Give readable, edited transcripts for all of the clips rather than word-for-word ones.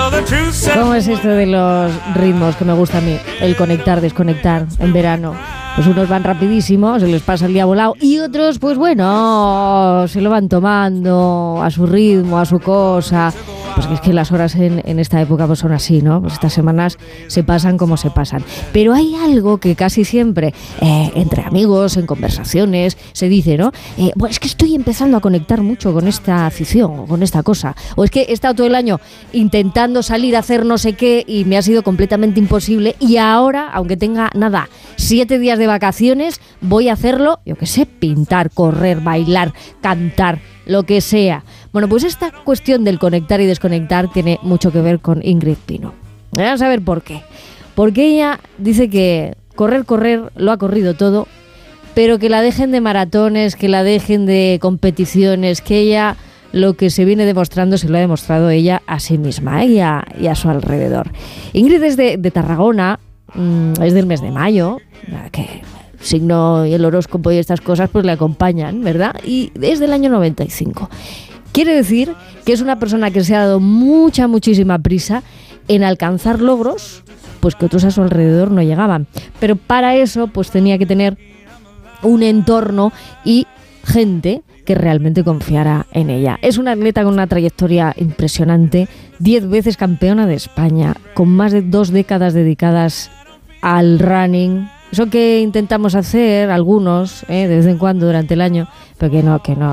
¿Cómo es esto de los ritmos que me gusta a mí? El conectar, desconectar en verano. Pues unos van rapidísimos, se les pasa el día volado, y otros, pues bueno, se lo van tomando a su ritmo, a su cosa. Pues es que las horas en esta época pues son así, ¿no? Pues estas semanas se pasan como se pasan. Pero hay algo que casi siempre, entre amigos, en conversaciones, se dice, ¿no? Bueno, es que estoy empezando a conectar mucho con esta afición o con esta cosa. O es que he estado todo el año intentando salir a hacer no sé qué y me ha sido completamente imposible. Y ahora, aunque tenga, 7 días de vacaciones, voy a hacerlo, yo qué sé, pintar, correr, bailar, cantar, lo que sea. Bueno, pues esta cuestión del conectar y desconectar tiene mucho que ver con Ingrid Pino. Vamos a ver por qué. Porque ella dice que correr, lo ha corrido todo, pero que la dejen de maratones, que la dejen de competiciones, que ella lo que se viene demostrando se lo ha demostrado ella a sí misma, y a su alrededor. Ingrid es de Tarragona, es del mes de mayo, que signo y el horóscopo y estas cosas pues le acompañan, ¿verdad? Y es del año 95. Quiere decir que es una persona que se ha dado muchísima prisa en alcanzar logros pues que otros a su alrededor no llegaban. Pero para eso pues tenía que tener un entorno y gente que realmente confiara en ella. Es una atleta con una trayectoria impresionante, 10 veces campeona de España, con más de 2 décadas dedicadas al running. Eso que intentamos hacer algunos, de vez en cuando durante el año, pero que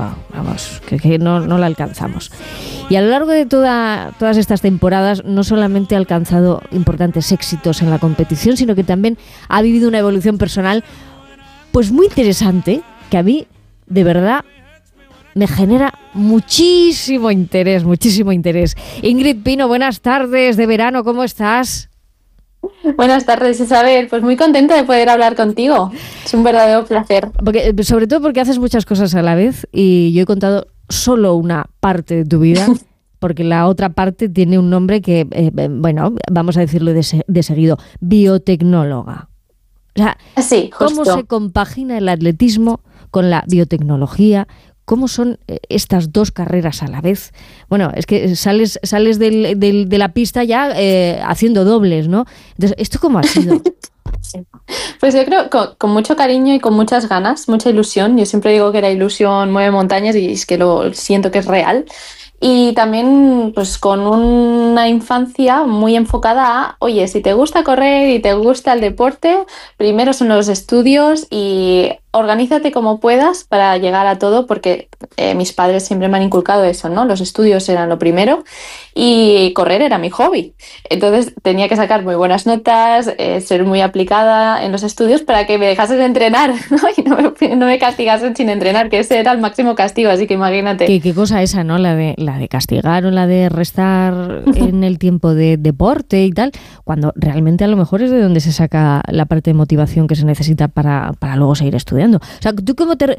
no la alcanzamos. Y a lo largo de todas estas temporadas no solamente ha alcanzado importantes éxitos en la competición, sino que también ha vivido una evolución personal pues muy interesante, que a mí de verdad me genera muchísimo interés. Ingrid Pino, buenas tardes de verano, ¿cómo estás? Buenas tardes, Isabel. Pues muy contenta de poder hablar contigo. Es un verdadero placer. Sobre todo porque haces muchas cosas a la vez y yo he contado solo una parte de tu vida, porque la otra parte tiene un nombre que, vamos a decirlo de seguido, biotecnóloga. O sea, sí, ¿cómo se compagina el atletismo con la biotecnología? ¿Cómo son estas dos carreras a la vez? Bueno, es que sales de la pista ya haciendo dobles, ¿no? Entonces, ¿esto cómo ha sido? Pues yo creo con mucho cariño y con muchas ganas, mucha ilusión. Yo siempre digo que la ilusión mueve montañas y es que lo siento que es real. Y también pues con una infancia muy enfocada a, oye, si te gusta correr y te gusta el deporte, primero son los estudios y organízate como puedas para llegar a todo, porque mis padres siempre me han inculcado eso, ¿no? Los estudios eran lo primero y correr era mi hobby. Entonces tenía que sacar muy buenas notas, ser muy aplicada en los estudios para que me dejasen entrenar, ¿no? Y no me castigasen sin entrenar, que ese era el máximo castigo, así que imagínate. ¿Qué cosa esa, ¿no? La de castigar o la de restar en el tiempo de deporte y tal, cuando realmente a lo mejor es de donde se saca la parte de motivación que se necesita para luego seguir estudiando. O sea, ¿tú cómo te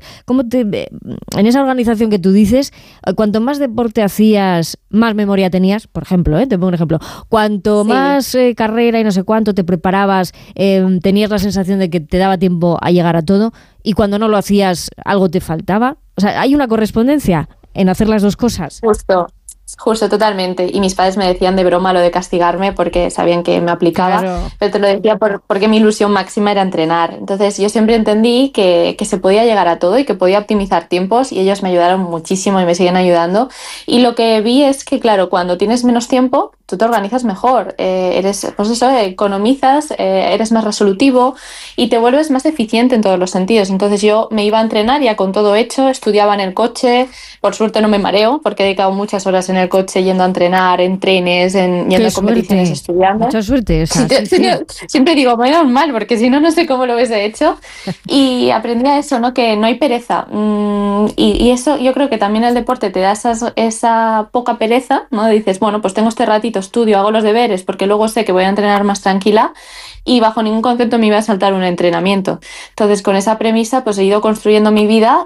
en esa organización que tú dices, cuanto más deporte hacías, más memoria tenías? Por ejemplo, te pongo un ejemplo. Cuanto más carrera y no sé cuánto te preparabas, tenías la sensación de que te daba tiempo a llegar a todo, y cuando no lo hacías, algo te faltaba. O sea, ¿hay una correspondencia en hacer las dos cosas? Justo, totalmente. Y mis padres me decían de broma lo de castigarme porque sabían que me aplicaba, claro. Pero te lo decía porque mi ilusión máxima era entrenar. Entonces yo siempre entendí que se podía llegar a todo y que podía optimizar tiempos, y ellos me ayudaron muchísimo y me siguen ayudando. Y lo que vi es que, claro, cuando tienes menos tiempo, tú te organizas mejor, economizas, eres más resolutivo y te vuelves más eficiente en todos los sentidos. Entonces yo me iba a entrenar ya con todo hecho, estudiaba en el coche, por suerte no me mareo porque he dedicado muchas horas en el coche yendo a entrenar, en trenes, yendo a competiciones, estudiando. Mucha suerte esa. Sí. Siempre digo, menos mal, porque si no sé cómo lo hubiese hecho. Y aprendí a eso, ¿no? Que no hay pereza. Y eso, yo creo que también el deporte te da esa poca pereza, ¿no? Dices, bueno, pues tengo este ratito, estudio, hago los deberes, porque luego sé que voy a entrenar más tranquila, y bajo ningún concepto me iba a saltar un entrenamiento. Entonces, con esa premisa, pues he ido construyendo mi vida